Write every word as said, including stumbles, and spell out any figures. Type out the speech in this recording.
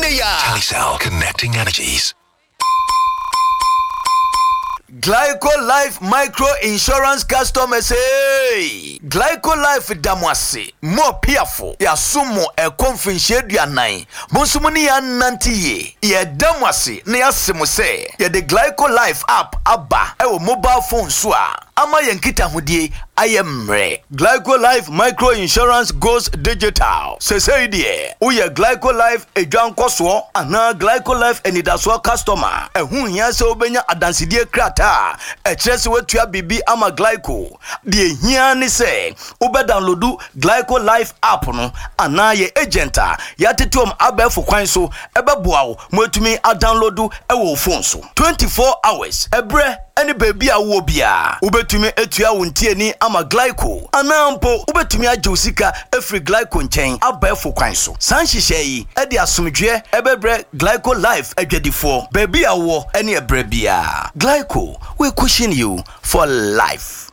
Telecel, connecting energies. Glyco Life Micro Insurance customers, hey! Glyco Life damwase more piafo ya sumo e konfinhye duanan monsumuni ya nantiye ye damwase na yasemo se ye the Glyco Life app aba e wo mobile phone so a ama yankita hodie ayemre. Glyco Life Micro Insurance goes digital. Se say die uye Glyco Life edwankoso ana Glyco Life enidaso customer ehun hia se obenya adansidie krata e kyerese watua bibi ama Glyco de hia ni se ube downloadu Glyco Life app no ana ye agenta ya tetom abefo kwan so ebeboa wo mwetumi a downloadu e wo phone so twenty-four hours ebre any baby a wo bia ubetumi etua wontie ni ama Glyco anampo ubetumi ajosika efri Glyco nchen abefo kwan so sanhihye yi e de asomdwe ebebre Glyco Life adwadifo baby a wo ene ebre bia Glyco we cushion you for life.